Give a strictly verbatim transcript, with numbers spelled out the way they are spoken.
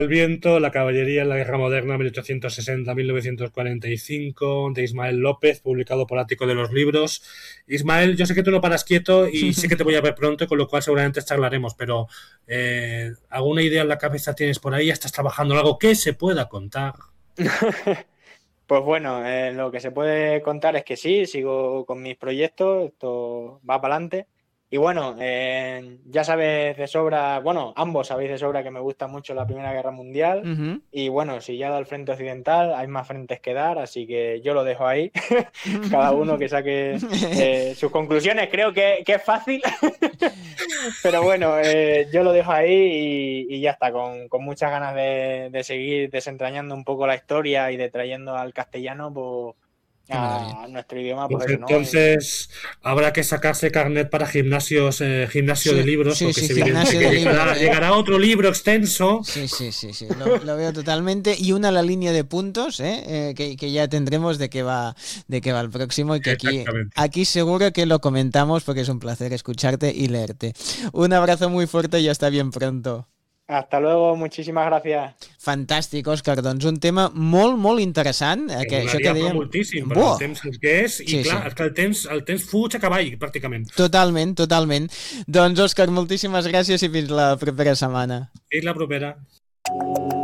El viento, la caballería en la guerra moderna mil ochocientos sesenta a mil novecientos cuarenta y cinco, de Ismael López, publicado por Ático de los Libros. Ismael, yo sé que tú no paras quieto y sé que te voy a ver pronto, con lo cual seguramente charlaremos, pero eh, ¿alguna idea en la cabeza tienes por ahí? ¿Estás trabajando en algo que se pueda contar? Pues bueno, eh, lo que se puede contar es que sí, sigo con mis proyectos, esto va para adelante. Y bueno, eh, ya sabes de sobra, bueno, ambos sabéis de sobra que me gusta mucho la Primera Guerra Mundial. Ujú. Y bueno, si ya da el frente occidental, hay más frentes que dar, así que yo lo dejo ahí. Cada uno que saque eh, sus conclusiones, creo que, que es fácil. Pero bueno, eh, yo lo dejo ahí y, y ya está, con, con muchas ganas de, de seguir desentrañando un poco la historia y de trayendo al castellano pues, Qué maravilla. a nuestro idioma, Pues pues eso, ¿no? Y- entonces habrá que sacarse carnet para gimnasios, eh, gimnasio Sí, de libros, sí, porque sí, es evidente gimnasio que de llegará, libros, ¿eh? llegará otro libro extenso. Sí, sí, sí, sí, lo, lo veo totalmente. Y una la línea de puntos, ¿eh? Eh, que, que ya tendremos de qué va, de qué va el próximo y que aquí, Exactamente. aquí seguro que lo comentamos porque es un placer escucharte y leerte. Un abrazo muy fuerte y hasta bien pronto. Hasta luego, muchísimas gracias. Fantàstic, Òscar. Doncs un tema molt, molt interessant. eh, Que Que això que molaria fa dèiem... moltíssim, però Buah! el temps el que és, i Sí, clar, sí. és que el temps, el temps fuig a cavall, pràcticament. Totalment, totalment. Doncs, Òscar, moltíssimes gràcies i fins la propera setmana. Fins la propera.